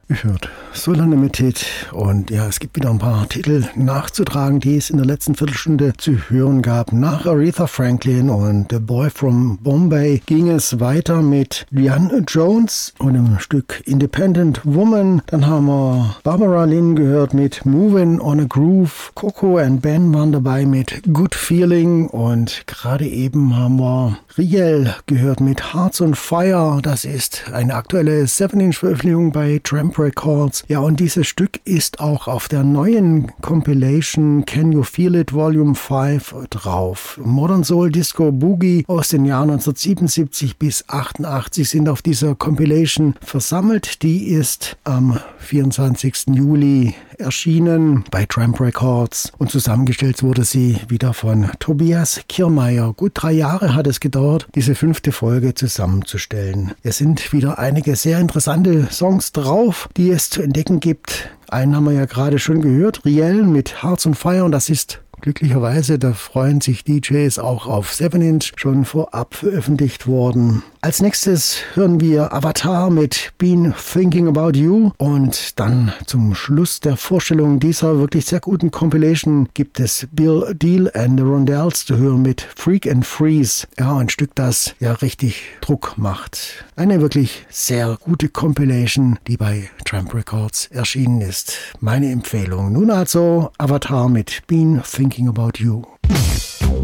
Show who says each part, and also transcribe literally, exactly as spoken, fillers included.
Speaker 1: Gehört so lange mit Hit und ja, es gibt wieder ein paar Titel nachzutragen, die es in der letzten Viertelstunde zu hören gab. Nach Aretha Franklin und The Boy from Bombay ging es weiter mit Leanne Jones und dem Stück Independent Woman. Dann haben wir Barbara Lynn gehört mit Movin' on a Groove. Coco and Ben waren dabei mit Good Feeling und gerade eben haben wir Riel gehört mit Hearts on Fire. Das ist eine aktuelle seven inch Veröffentlichung bei Tramp Records. Ja, und dieses Stück ist auch auf der neuen Compilation Can You Feel It Volume five drauf. Modern Soul Disco Boogie aus den Jahren neunzehnhundertsiebenundsiebzig bis achtundachtzig sind auf dieser Compilation versammelt. Die ist am vierundzwanzigsten Juli erschienen bei Tramp Records und zusammengestellt wurde sie wieder von Tobias Kirmaier. Gut drei Jahre hat es gedauert, diese fünfte Folge zusammenzustellen. Es sind wieder einige sehr interessante Songs drauf, die es zu entdecken gibt. Einen haben wir ja gerade schon gehört, Riel mit Hearts on Fire, und das ist glücklicherweise, da freuen sich D Js auch auf seven inch, schon vorab veröffentlicht worden. Als nächstes hören wir Avatar mit Been Thinking About You und dann zum Schluss der Vorstellung dieser wirklich sehr guten Compilation gibt es Bill Deal and the Rondells zu hören mit Freak and Freeze. Ja, ein Stück, das ja richtig Druck macht. Eine wirklich sehr gute Compilation, die bei Tramp Records erschienen ist. Meine Empfehlung. Nun also Avatar mit Been Thinking About You.